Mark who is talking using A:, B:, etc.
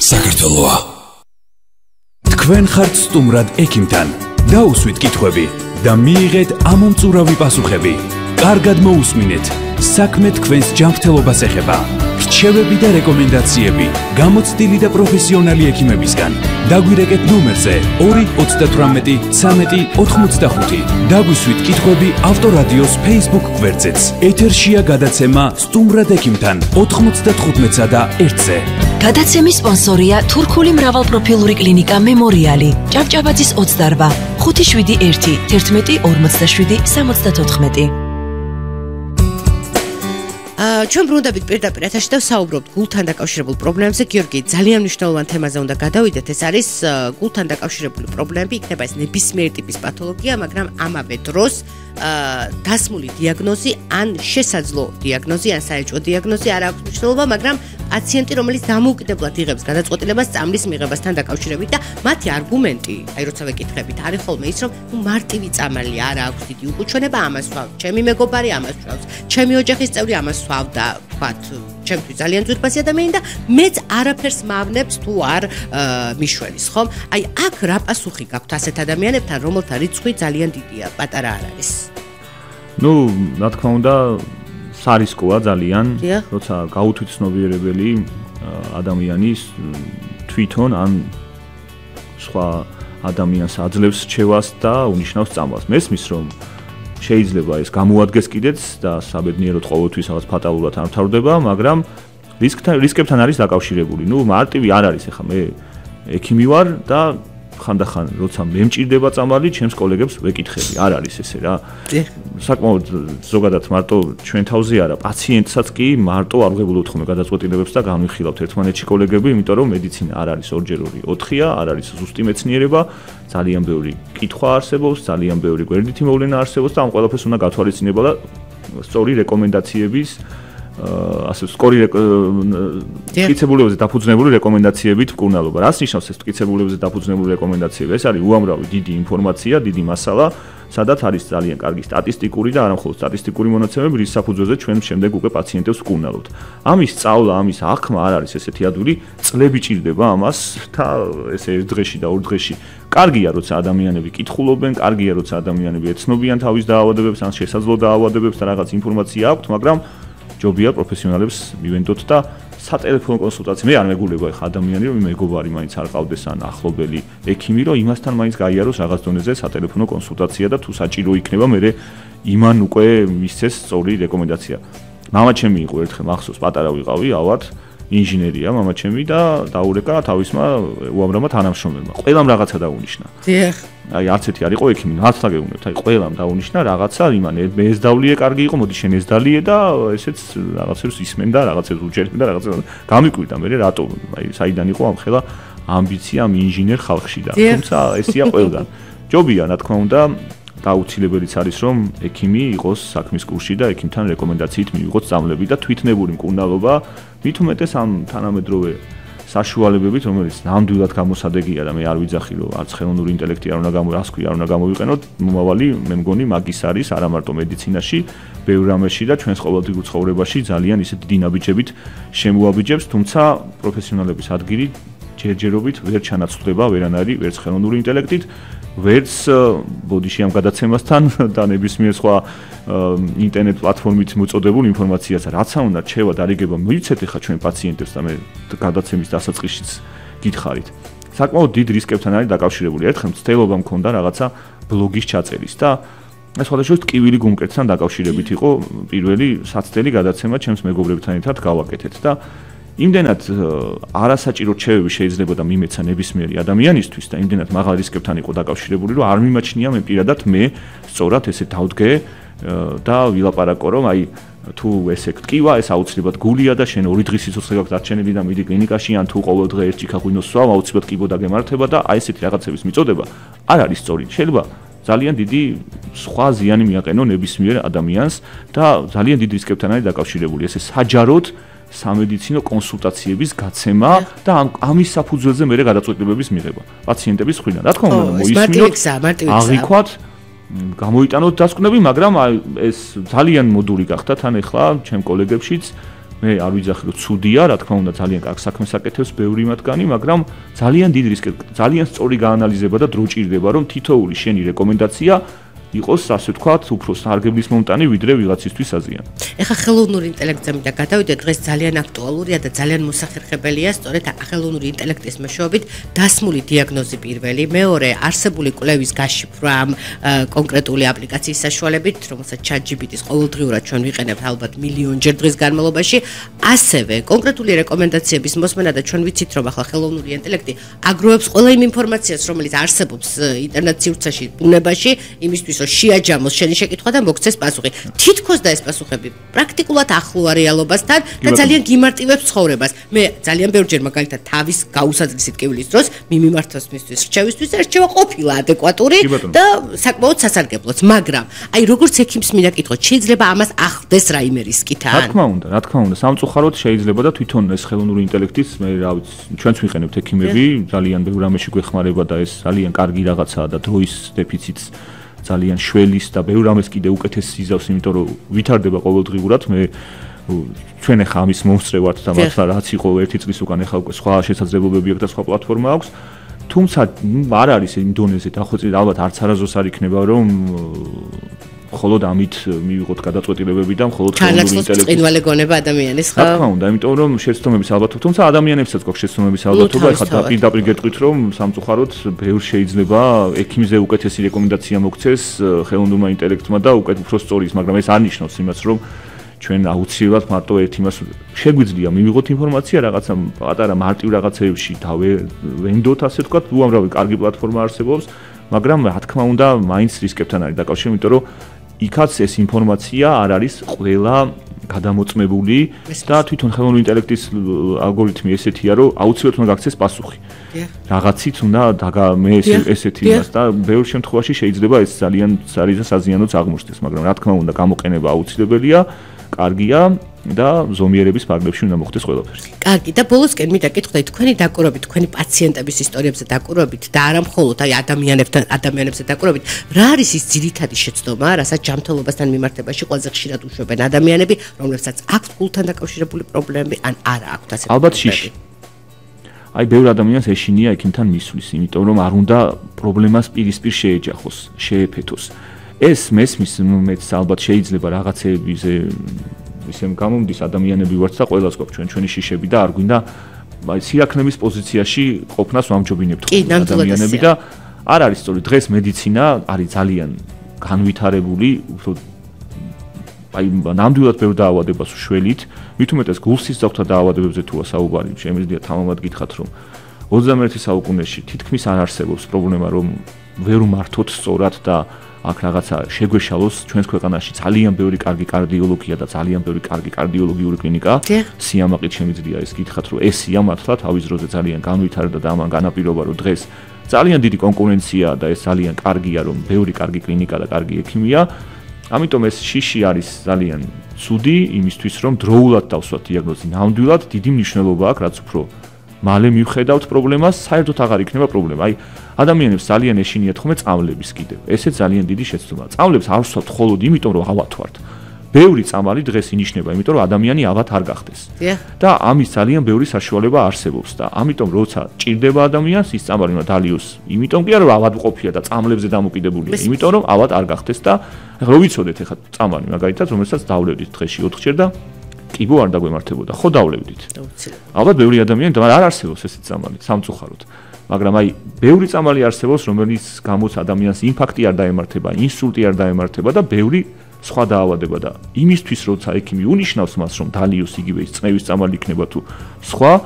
A: საქართველოა.
B: თქვენ ხართ სტუმრად ექიმთან. დაუსვით კითხვები და მიიღეთ ამომწურავი პასუხები. კარგად მოусმინეთ. საქმე თქვენს ჯანმრთელობას ეხება. რჩევები და რეკომენდაციები გამოცდილი და პროფესიონალი ექიმებისგან. დაგვირეკეთ ნომერზე 298 13 85. დაგვისვით კითხვები ავტორადიოს Facebook გვერდზეც. ეთერშია გადაცემა სტუმრად ექიმთან 95-ზე და 1-ზე.
C: გადაცემის სპონსორია თურქული მრავალპროფილური კლინიკა მემორიალი. ჭავჭავაძის 28 571 11 47 74.
D: ჩვენ ბრუნდებით პირდაპირ ეთერში და ვსაუბრობთ გულთან დაკავშირებულ პრობლემებზე. გიორგი, ძალიან მნიშვნელოვან თემაზე უნდა გადავიდეთ. ეს არის გულთან დაკავშირებული პრობლემები, იქნება ეს ნებისმიერი ტიპის პათოლოგია, მაგრამ ამავე დროს დასმული დიაგნოზი ან შესაძლო დიაგნოზი, ან საეჭვო დიაგნოზი არ აქვს მნიშვნელობა, მაგრამ პაციენტი, რომელიც დამოუკიდებლად იღებს გადაწყვეტილებას წამლის მიღებასთან დაკავშირებით და მათი არგუმენტი, აი როცა ვეკითხებით, არის ხოლმე ის, რომ მარტივი წამალი არ აქვს დიდი უკუჩვენება, ამას ვსვავ. ჩემი მეგობარი ამას ვსვავს. ჩემი ოჯახის წევრი ამას ვსვავდა, ვთქვათ, ჩემთვის ძალიან ძვირფასი ადამიანი და მეც არაფერს მავნებს თუ არ მიშველის, ხომ? აი აქ რა პასუხი გაქვთ ასეთ ადამიანებთან, რომელთა რიცხვი ძალიან დიდია, პატარა არ არის?
E: ნუ, რა თქმა უნდა, სარისკოა ძალიან, როცა გაუთვით ცნობიერებელი ადამიანის თვითონ ან სხვა ადამიანს აძლევს რჩევას და უნიშნავს წამლას. მესმის, რომ შეიძლება ეს გამოადგეს კიდეც და საბედნიეროდ ყოველთვის რაღაც ფატალურად არ მთავრდება, მაგრამ რისკებთან არის დაკავშირებული. ნუ მარტივი არ არის, ახლა მე ექიმი ვარ და ხანდახან როცა მე მჭირდება წამალი, ჩემს კოლეგებს ვეკითხები. არ არის ესე რა. საკმაოდ ზოგადად მარტო ჩვენ თავზე არა, პაციენტსაც კი მარტო არ ვღებულობთ ხოლმე გადაწყვეტილებებს და განვიხილავთ ერთმანეთში კოლეგები, იმიტომ რომ მედიცინა არ არის 2x2 4-ია, არ არის ზუსტი მეცნიერება, ძალიან ბევრი კითხვა არსებობს, ძალიან ბევრი გვერდითი მოვლენა არსებობს და ამ ყველაფერს უნდა გათვალისწინება და სწორი რეკომენდაციების ასე მტკიცებულებებზე დაფუძნებული რეკომენდაციებით მკურნალობა. რას ნიშნავს ეს მტკიცებულებებზე დაფუძნებული რეკომენდაციები? ეს არის უამრავი დიდი ინფორმაცია, დიდი მასალა, სადაც არის ძალიან კარგი სტატისტიკური და არა მხოლოდ სტატისტიკური მონაცემები, რის საფუძველზე ჩვენ შემდეგ უკვე პაციენტებს ვკურნალობთ. ამის სწავლა, ამის აღქმა არ არის ესეთი ადვილი, წლები ჭირდება ამას და ესე ერთ დღეში და ორ დღეში. კარგია, როცა ადამიანები კითხულობენ, კარგია, როცა ადამიანები ეცნობიან თავის დაავადებებს, ან შესაძლო დაავადებებს და რაღაც ინფორმაცია აქვთ, მაგრამ ჯობია პროფესიონალებს მივენდოთ და სატელეფონო კონსულტაცია. მე არ მეგულება ხა ადამიანი, რომ მეგობარი მაინც არ ყავდეს ან ახლობელი ექიმი, რომ იმასთან მაინც გაიაროს რაღაც დონეზე სატელეფონო კონსულტაცია და თუ საჭირო იქნება, მე იმან უკვე მისცეს სწორი რეკომენდაცია. მამა ჩემი იყო ერთხელ მახსოვს, პატარა ვიყავი, ალბათ ინჟინერია მამა ჩემი და დაურეკა თავისმა უამრავმა თანამშრომელმა. ყველამ რაღაცა დაუნიშნა. დიახ. აი არც ერთი არ იყო ექიმი, მართლა გეუბნებთ, აი ყველამ დაუნიშნა რაღაცა, იმან მე ეს დავლიე კარგი იყო, მოდი შენ ეს დალიე და ესეც რაღაცებს ისმენდა, რაღაცებს უჯერებდა, რაღაცებს გამიკვირდა მე რატო, აი საიდან იყო ამ ხელა ამბიცია ამ ინჟინერ ხალხში და თუმცა ესია ყველგან. ჯობია, რა თქმა უნდა, გაუცილებელიც არის რომ ექიმი იყოს საქმის კურსში და ექიმთან რეკომენდაციით მიიღოს წამლები და თვითნებური მკურნალობა მით უმეტეს ამ თანამედროვე საშუალებებით, რომელიც ნამდვილად გამოსადეგია და მე არ ვიძახი რომ არც ხელოვნური ინტელექტი არ უნდა არ უნდა გამოვიყენოთ, მომავალი მე მგონი მაგის არის არა მარტო მედიცინაში, ბევრ რამეში და ჩვენს ყოველდღიურ ცხოვრებაში ძალიან ისეთ დიდი ნაბიჯებით შემოაბიჯებს, თუმცა პროფესიონალების ადგილი ჯერჯერობით ვერ ჩანაცვლდება ვერანაირი ვერც ხელოვნური ინტელექტით, ვერც ბოდიში ამ გადაცემასთან და ნებისმიერ სხვა ინტერნეტ პლატფორმით მოწოდებულ ინფორმაციას, რაც უნდა რჩევა დარიგება მივიცეთ ახლა ჩვენ პაციენტებს და მე გადაცემის დასაწყისშიც გითხარით. საკმაოდ დიდ რისკებთან არის დაკავშირებული. ერთხელ მცდელობა მქონდა რაღაცა ბლოგის ჩაწერის და ეს სხვადასხვა ტკივილი გულმკერდთან დაკავშირებით იყო პირველი საცდელი გადაცემა ჩემს მეგობრებთან ერთად გავაკეთეთ და იმდენად არასაჭირო რჩევები შეიძლება და მიმეცა ნებისმიერი ადამიანისთვის და იმდენად მაღალ რისკებთან იყო დაკავშირებული, რომ არ მიმაჩნია მე პირადად მე სწორად ესე დავდგე და ვილაპარაკო, რომ აი თუ ესე გტკივა, ეს აუცილებლად გულია და შენ 2 დღის სიცოცხლე გაქვს დარჩენილი და მიდი კლინიკაში, ან თუ ყოველ დღე ერთ ჭიქაღვინოს სვავ, აუცილებლად კიბო დაგემართება და აი ესეთი რაღაცების მიწოდება არ არის სწორი. შეიძლება ძალიან დიდი სხვა ზიანი მიაყენო ნებისმიერ ადამიანს და ძალიან დიდ რისკებთან არის დაკავშირებული. ესე საჯაროდ სამედიცინო კონსულტაციების გაცემა და ამის საფუძველზე მე გადაწყვეტილებების მიღება პაციენტების მხრიდან. რა თქმა უნდა, მოისმინოთ, აღიქვათ, გამოიტანოთ დასკვნები, მაგრამ ეს ძალიან მოდური გახდა თან ახლა ჩემ კოლეგებშიც მე არ ვიძახი რომ ცუდია, რა თქმა უნდა ძალიან კარგ საქმეს აკეთებს ბევრი მათგანი, მაგრამ ძალიან დიდი რისკი, ძალიან სწორი გაანალიზება და დრო ჭირდება, რომ თითოეული შენი რეკომენდაცია იყოს, ასე ვთქვათ, უფრო სარგებლის მომტანი, ვიდრე ვიღაცისთვის აზიანი.
D: ეხლა ხელოვნური ინტელექტზე მინდა გადავიდეთ, დღეს ძალიან აქტუალურია და ძალიან მოსახერხებელია, სწორედ ხელოვნური ინტელექტის მეშვეობით დასმული დიაგნოზი პირველი, მეორე არსებული კვლევის გაშიფრვა ამ კონკრეტული აპლიკაციის საშუალებით, რომელსაც ChatGPT-ს ყოველდღიურად ჩვენ ვიყენებთ ალბათ მილიონჯერ დღის განმავლობაში, ასევე კონკრეტული რეკომენდაციების მოსმენა და ჩვენ ვიცით, რომ ახლა ხელოვნური ინტელექტი აგროვებს ყველა იმ ინფორმაციას, რომელიც არსებობს ინტერნეტ სივრცეში, ბუნებაში, იმისთვის რომ შეაჯამოს შენი შეკითხვა და მოგცეს პასუხი. თითქოს და ეს პასუხები პრაქტიკულად ახლოა რეალობასთან და ძალიან გიმარტივებს ცხოვრებას. მე ძალიან ბევრჯერ მაგალითად თავის გაუსაძლისი ტკივილის დროს მიმართავს მისთვის რჩევისთვის ერჩევა ყოფილა ადეკვატური და საკმაოდ სასარგებლოც, მაგრამ აი როგორც ექიმს მინდა კითხოთ, შეიძლება ამას ახლდეს რაიმე რისკითან?
E: რა თქმა უნდა, სამწუხაროდ შეიძლება და თვითონ ეს ხელოვნური ინტელექტის მე რა ვიცი, ჩვენც ვიყენებთ ექიმები, ძალიან ბევრ რამეში გვეხმარება და ეს ძალიან კარგი რაღაცაა და დროის დეფიციტს ძალიან შველის და ბევრ რამეს კიდე უკეთეს იზავს, იმიტომ რომ ვითარდება ყოველდღიურად. მე ჩვენ ახლა ამის მომსწრე ვართ და მართლა რაც იყო 1 წლის უკან ახლა უკვე სხვა შესაძლებლობები აქვს და სხვა პლატფორმა აქვს. თუმცა არ არის იმ დონეზე დახვეწილი, ალბათ არც არასდროს არ იქნება, რომ მხოლოდ ამით მივიღოთ გადაწყვეტილებები და მხოლოდ ხელოვნური ინტელექტის
D: წინვალე გონება ადამიანის ხო?
E: რა თქმა უნდა, იმიტომ რომ შეცდომების ალბათობა, თუმცა ადამიანებსაც გვაქვს შეცდომების ალბათობა, ეხლა პირდაპირ გეტყვით, რომ სამწუხაროდ ბევრ შეიძლება ექიმზე უკეთესი რეკომენდაცია მოგცეს ხელოვნურმა ინტელექტმა და უკეთ უფრო სწორი ის, მაგრამ ეს არ ნიშნავს იმას, რომ ჩვენ აუცილებლად მარტო ერთ იმას შეგვიძლია მივიღოთ ინფორმაცია რაღაცა პატარა მარტივ რაღაცეებში დავენდოთ, ასე ვთქვათ, უამრავი კარგი პლატფორმა არსებობს, მაგრამ რა თქმა უნდა, მაინც რისკებთან არის დაკავშირებული, იმიტომ რომ იქაც ეს ინფორმაცია არ არის ყველა გადამოწმებული და თვითონ ხელოვნური ინტელექტის ალგორითმი ესეთია, რომ აუცილებლად უნდა გაქცეს პასუხი. რაღაცით უნდა მე ესეთი იმას და ბევრ შემთხვევაში შეიძლება ეს ძალიან საზიანოც აღმოჩნდეს, მაგრამ რა თქმა უნდა, გამოყენება აუცილებელია, კარგია და ზომიერების ფარგლებში უნდა მოხდეს ყველაფერს.
D: კარგი და ბოლოსკენ მინდა კითხოთ, თქვენი დაკვირვებით, თქვენი პაციენტების ისტორიებზე დაკვირვებით და არა მხოლოდ აი ადამიანებზე დაკვირვებით, რა არის ის ძირითადი შეცდომა, რასაც ჯანმრთელობასთან მიმართებაში ყველაზე ხშირად უშვებენ ადამიანები, რომლებსაც აქვთ გულთან დაკავშირებული პრობლემები, ან არა აქვთ ასეთი
E: ალბათ შიში. აი ბევრ ადამიანს ეშინია ექიმთან მისვლის, იმიტომ რომ არ უნდა პრობლემას პირისპირ შეეჯახოს, შეეფეთოს. ეს მესმის მეც ალბათ შეიძლება რაღაცეებზე ისემ გამომდის ადამიანები ვართ და ყველას გვაქვს ჩვენი შიშები და არ გვინდა აი სიაქნების პოზიციაში ყოფნას ვამჯობინებთ ადამიანები და არ არის სწორი. დღეს მედიცინა არის ძალიან განვითარებული, უფრო აი ნამდვილად ბევრ დაავადებას უშველით, მით უმეტეს გულსისძოხთა დაავადებებზე თუ საუბარი შემიძლია თამამად გითხრათ, რომ 21 საუკუნეში თითქმის არ არსებობს პრობლემა, რომ ვერ ვმართოთ სწორად და აქ რაღაცა შეგვეშალოს ჩვენს ქვეყანაში ძალიან ბევრი კარგი კარდიოლოგია და ძალიან ბევრი კარგი კარდიოლოგიური კლინიკა. სიამაყით შემიძლია ეს გითხრათ, რომ ესია მართლა თავის დროზე ძალიან განვითარდა და ამან განაპირობა, რომ დღეს ძალიან დიდი კონკურენცია და ეს ძალიან კარგია, რომ ბევრი კარგი კლინიკა და კარგი ექიმია. ამიტომ ეს შიში არის ძალიან ცუდი იმისთვის, რომ დროულად დავსვათ დიაგნოზი. ნამდვილად დიდი მნიშვნელობა აქვს, რაც უფრო მალე მივხედავთ პრობლემას, საერთოდ აღარ იქნება პრობლემა. აი ადამიანებს ძალიან ეშინიათ ხოლმე წამლების კიდევ. ესეც ძალიან დიდი შეცდომაა. წამლებს არ ვსვათ მხოლოდ იმიტომ, რომ ავათ ვართ. ბევრი წამალი დღეს ინიშნება, იმიტომ რომ ადამიანი ავად არ გახდეს. და ამის ძალიან ბევრი საშუალება არსებობს და ამიტომ როცა ჭირდება ადამიანს ის წამალი უნდა დალიოს. იმიტომ კი არა რომ ავად ყოფია და წამლებზე დამოკიდებულია, იმიტომ რომ ავად არ გახდეს და რო ვიცოდეთ ეხლა წამალი მაგალითად, რომელსაც დავლევდით დღეში 4 ჯერ და კიბო არ დაგვემართებოდა. ხო დავლევდით. ალბათ ბევრი ადამიანი და არ არსებობს ესეთი წამალი, სამწუხაროდ. მაგრამ აი ბევრი წამალი არსებობს, რომელიც გამოც ადამიანს ინფარქტი არ დაემართება, ინსულტი არ დაემართება და ბევრი სხვა დაავადება და იმისთვის როცა ექიმი უნიშნავს მას, რომ დალიოს იგივე ის წნევის წამალი იქნება თუ სხვა,